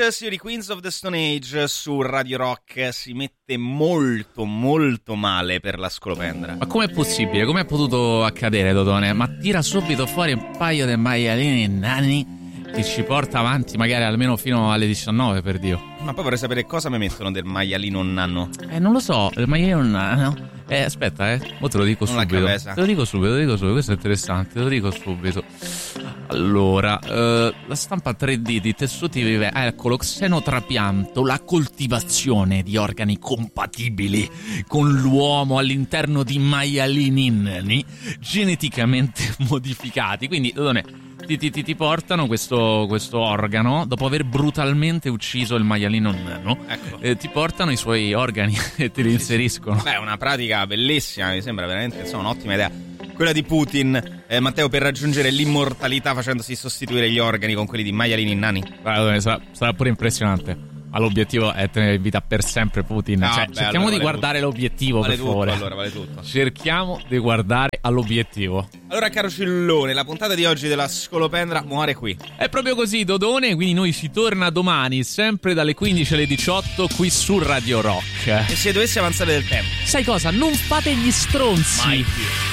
Age, signori, Queens of the Stone Age su Radio Rock. Si mette molto molto male per la scolopendra. Ma com'è possibile? Com'è potuto accadere, Dodone? Ma tira subito fuori un paio di maialini nani che ci porta avanti magari almeno fino alle 19, per Dio. Ma poi vorrei sapere cosa mi mettono del maialino nanno. Non lo so, il maialino nano. Aspetta, mo te lo dico Non subito. te lo dico subito, questo è interessante, te lo dico subito. Allora, la stampa 3D di tessuti vive, ecco, lo xenotrapianto, la coltivazione di organi compatibili con l'uomo all'interno di maialini nani geneticamente modificati. Quindi, ti portano questo organo dopo aver brutalmente ucciso il maialino nano. Ecco. Ti portano i suoi organi e te li inseriscono. Beh, è una pratica bellissima, mi sembra veramente, insomma, un'ottima idea. Quella di Putin, Matteo, per raggiungere l'immortalità facendosi sostituire gli organi con quelli di maialini nani. Guarda, sarà pure impressionante. Ma l'obiettivo è tenere in vita per sempre Putin. No, Cerchiamo allora di guardare tutto. l'obiettivo, Vale per tutto, favore. allora, vale tutto. Cerchiamo di guardare all'obiettivo. Allora, caro Cillone, la puntata di oggi della scolopendra muore qui. È proprio così, Dodone, quindi noi si torna domani, sempre dalle 15 alle 18, qui su Radio Rock. E se dovessi avanzare del tempo? Sai cosa? Non fate gli stronzi. Mai più.